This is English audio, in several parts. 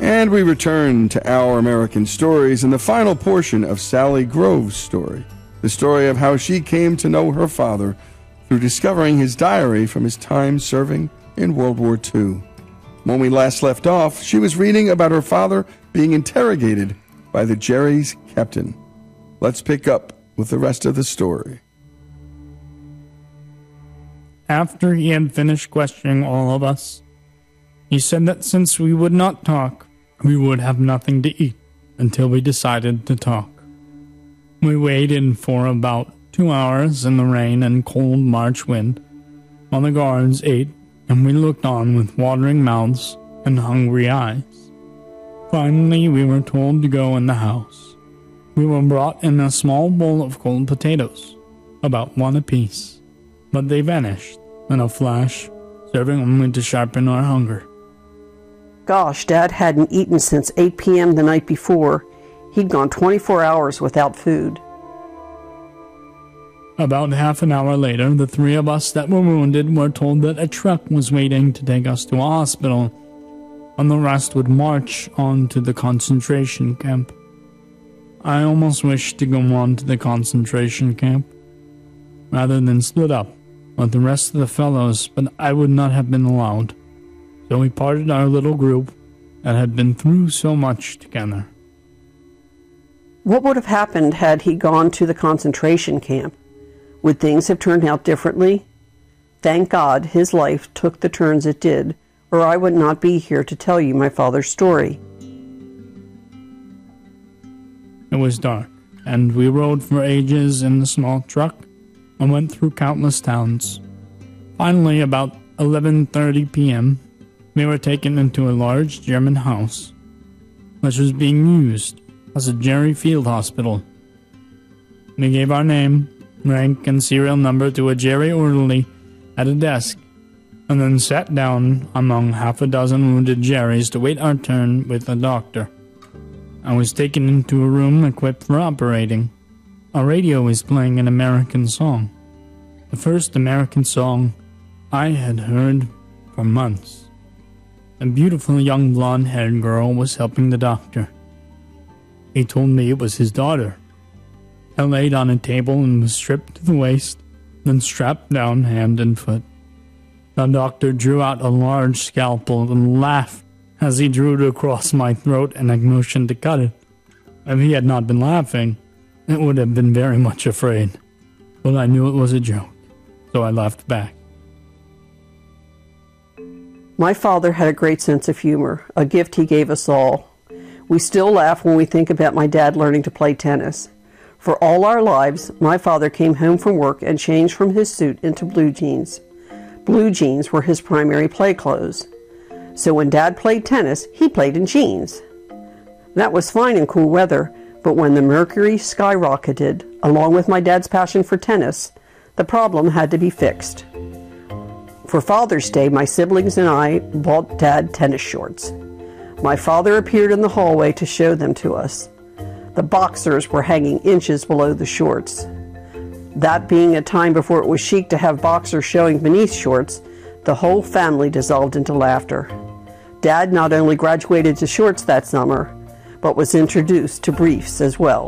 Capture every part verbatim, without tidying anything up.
And we return to Our American Stories in the final portion of Sally Grove's story, the story of how she came to know her father through discovering his diary from his time serving in World War Two. When we last left off, she was reading about her father being interrogated by the Jerry's captain. Let's pick up with the rest of the story. After he had finished questioning all of us, he said that since we would not talk, we would have nothing to eat until we decided to talk. We waited for about two hours in the rain and cold March wind, while the guards ate, and we looked on with watering mouths and hungry eyes. Finally, we were told to go in the house. We were brought in a small bowl of cold potatoes, about one apiece, but they vanished in a flash, serving only to sharpen our hunger. Gosh, Dad hadn't eaten since eight p.m. the night before. He'd gone twenty-four hours without food. About half an hour later, the three of us that were wounded were told that a truck was waiting to take us to a hospital, and the rest would march on to the concentration camp. I almost wished to go on to the concentration camp, rather than split up with the rest of the fellows, but I would not have been allowed. So we parted our little group that had been through so much together. What would have happened had he gone to the concentration camp? Would things have turned out differently? Thank God his life took the turns it did, or I would not be here to tell you my father's story. It was dark, and we rode for ages in the small truck and went through countless towns. Finally, about eleven thirty p.m., we were taken into a large German house, which was being used as a Jerry Field Hospital. We gave our name, rank, and serial number to a Jerry orderly at a desk, and then sat down among half a dozen wounded Jerrys to wait our turn with a doctor. I was taken into a room equipped for operating. A radio was playing an American song, the first American song I had heard for months. A beautiful young blonde-haired girl was helping the doctor. He told me it was his daughter. I laid on a table and was stripped to the waist, then strapped down hand and foot. The doctor drew out a large scalpel and laughed as he drew it across my throat, and I motioned to cut it. If he had not been laughing, it would have been very much afraid. But I knew it was a joke, so I laughed back. My father had a great sense of humor, a gift he gave us all. We still laugh when we think about my dad learning to play tennis. For all our lives, my father came home from work and changed from his suit into blue jeans. Blue jeans were his primary play clothes. So when Dad played tennis, he played in jeans. That was fine in cool weather, but when the mercury skyrocketed, along with my dad's passion for tennis, the problem had to be fixed. For Father's Day, my siblings and I bought Dad tennis shorts. My father appeared in the hallway to show them to us. The boxers were hanging inches below the shorts. That being a time before it was chic to have boxers showing beneath shorts, the whole family dissolved into laughter. Dad not only graduated to shorts that summer, but was introduced to briefs as well.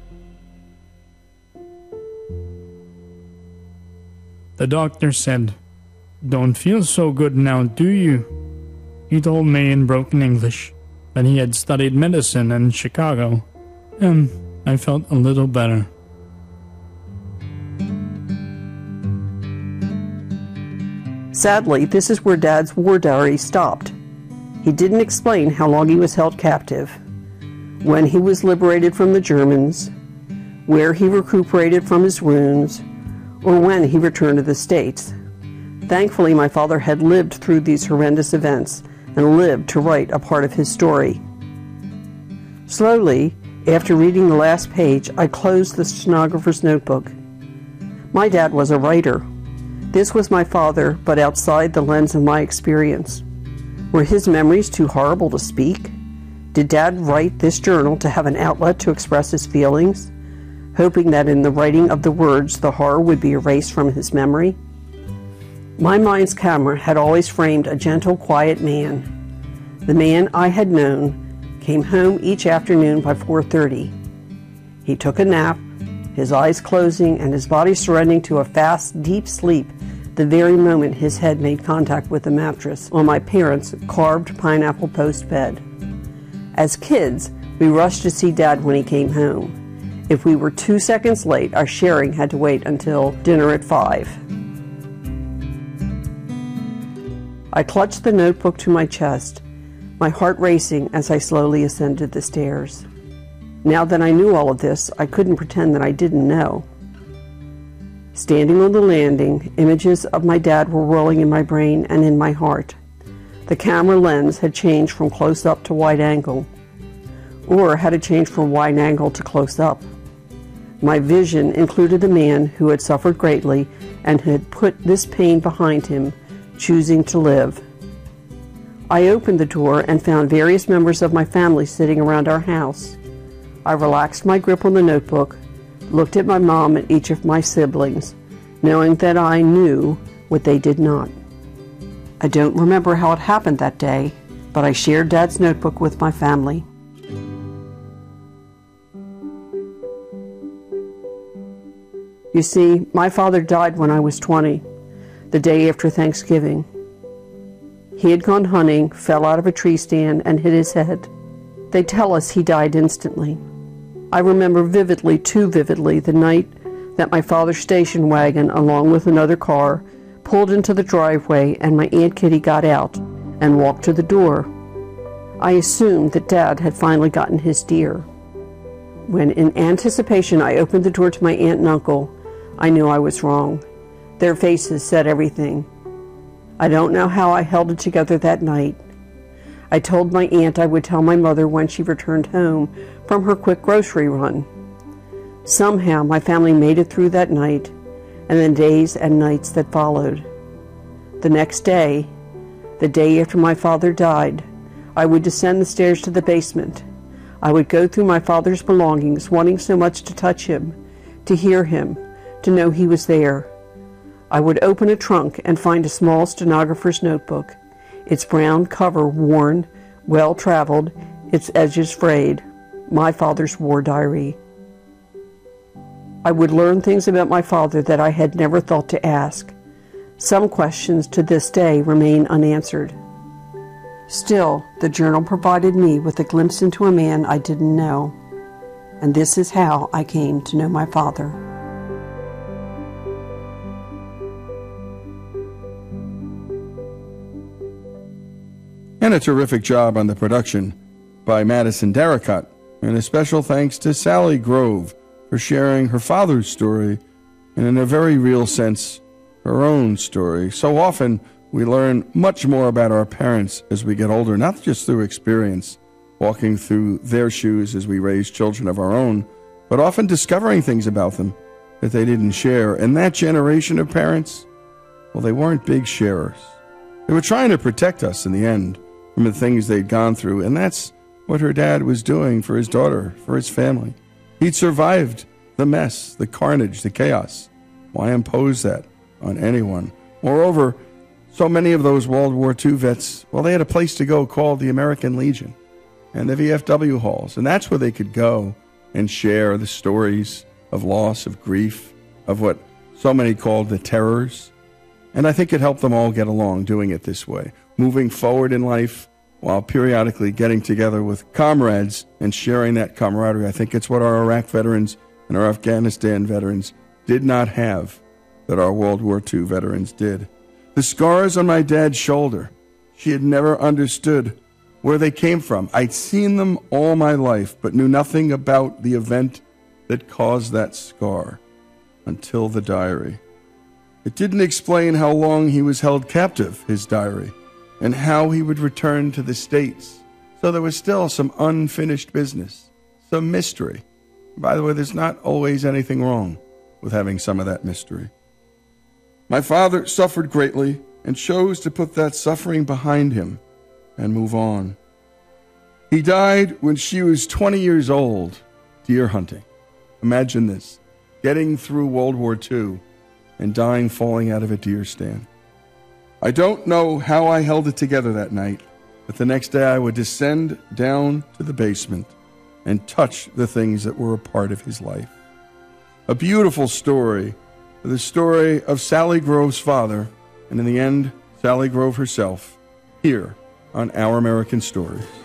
The doctor said, "Don't feel so good now, do you?" He told me in broken English that he had studied medicine in Chicago, and I felt a little better. Sadly, this is where Dad's war diary stopped. He didn't explain how long he was held captive, when he was liberated from the Germans, where he recuperated from his wounds, or when he returned to the States. Thankfully, my father had lived through these horrendous events and lived to write a part of his story. Slowly, after reading the last page, I closed the stenographer's notebook. My dad was a writer. This was my father, but outside the lens of my experience. Were his memories too horrible to speak? Did Dad write this journal to have an outlet to express his feelings, hoping that in the writing of the words the horror would be erased from his memory? My mind's camera had always framed a gentle, quiet man, the man I had known, came home each afternoon by four thirty. He took a nap, his eyes closing and his body surrendering to a fast, deep sleep the very moment his head made contact with the mattress on my parents' carved pineapple post bed. As kids, we rushed to see Dad when he came home. If we were two seconds late, our sharing had to wait until dinner at five. I clutched the notebook to my chest, my heart racing as I slowly ascended the stairs. Now that I knew all of this, I couldn't pretend that I didn't know. Standing on the landing, images of my dad were whirling in my brain and in my heart. The camera lens had changed from close-up to wide angle, or had it changed from wide angle to close-up. My vision included a man who had suffered greatly and had put this pain behind him, choosing to live. I opened the door and found various members of my family sitting around our house. I relaxed my grip on the notebook, looked at my mom and each of my siblings, knowing that I knew what they did not. I don't remember how it happened that day, but I shared Dad's notebook with my family. You see, my father died when I was twenty, the day after Thanksgiving. He had gone hunting, fell out of a tree stand, and hit his head. They tell us he died instantly. I remember vividly, too vividly, the night that my father's station wagon, along with another car, pulled into the driveway and my Aunt Kitty got out and walked to the door. I assumed that Dad had finally gotten his deer. When, in anticipation, I opened the door to my aunt and uncle, I knew I was wrong. Their faces said everything. I don't know how I held it together that night. I told my aunt I would tell my mother when she returned home from her quick grocery run. Somehow my family made it through that night and the days and nights that followed. The next day, the day after my father died, I would descend the stairs to the basement. I would go through my father's belongings, wanting so much to touch him, to hear him, to know he was there. I would open a trunk and find a small stenographer's notebook, its brown cover worn, well-traveled, its edges frayed, my father's war diary. I would learn things about my father that I had never thought to ask. Some questions to this day remain unanswered. Still, the journal provided me with a glimpse into a man I didn't know, and this is how I came to know my father. And a terrific job on the production by Madison Darracott. And a special thanks to Sally Grove for sharing her father's story, and in a very real sense, her own story. So often we learn much more about our parents as we get older, not just through experience, walking through their shoes as we raise children of our own, but often discovering things about them that they didn't share. And that generation of parents, well, they weren't big sharers. They were trying to protect us in the end from the things they'd gone through, and that's what her dad was doing for his daughter, for his family. He'd survived the mess, the carnage, the chaos. Why impose that on anyone? Moreover, so many of those World War Two vets, well, they had a place to go called the American Legion and the V F W halls, and that's where they could go and share the stories of loss, of grief, of what so many called the terrors. And I think it helped them all get along doing it this way, moving forward in life while periodically getting together with comrades and sharing that camaraderie. I think it's what our Iraq veterans and our Afghanistan veterans did not have that our World War Two veterans did. The scars on my dad's shoulder, she had never understood where they came from. I'd seen them all my life, but knew nothing about the event that caused that scar until the diary. It didn't explain how long he was held captive, his diary, and how he would return to the States. So there was still some unfinished business, some mystery. By the way, there's not always anything wrong with having some of that mystery. My father suffered greatly and chose to put that suffering behind him and move on. He died when she was twenty years old, deer hunting. Imagine this, getting through World War Two and dying falling out of a deer stand. I don't know how I held it together that night, that the next day I would descend down to the basement and touch the things that were a part of his life. A beautiful story, the story of Sally Grove's father, and in the end, Sally Grove herself, here on Our American Stories.